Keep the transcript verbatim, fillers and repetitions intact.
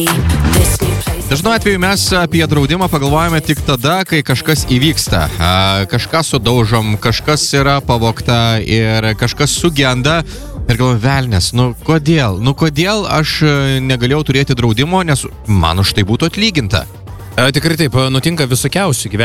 Dažnu atveju mes apie draudimą pagalvojame tik tada, kai kažkas įvyksta. Kažką sudaužom, kažkas yra pavogta ir kažkas sugenda. Ir galvoju, velnės, nu kodėl? Nu kodėl aš negalėjau turėti draudimo, nes man už tai būtų atlyginta. Tikrai taip, nutinka visokiausių gyvenime.